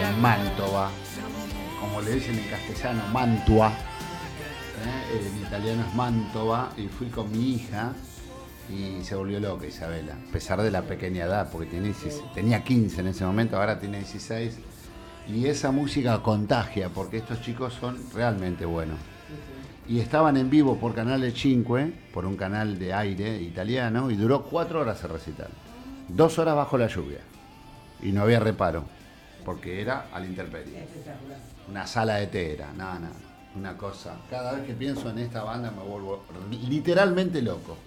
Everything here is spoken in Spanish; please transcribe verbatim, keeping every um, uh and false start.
en Mantova, como le dicen en castellano, Mantua, ¿eh? En italiano es Mantova, y fui con mi hija y se volvió loca Isabela, a pesar de la pequeña edad, porque tiene, tenía quince en ese momento, ahora tiene dieciséis, y esa música contagia, porque estos chicos son realmente buenos. Y estaban en vivo por Canale cinco, por un canal de aire italiano, y duró cuatro horas el recital. Dos horas bajo la lluvia. Y no había reparo, porque era a la intemperie. Una sala de té era, nada, nada. Una cosa. Cada vez que pienso en esta banda me vuelvo literalmente loco.